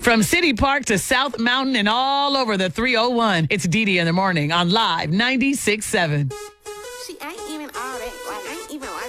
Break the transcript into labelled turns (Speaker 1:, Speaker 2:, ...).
Speaker 1: From City Park to South Mountain and all over the 301, it's Dee Dee in the morning on Live 96.7.
Speaker 2: She ain't even all that. Like, ain't even like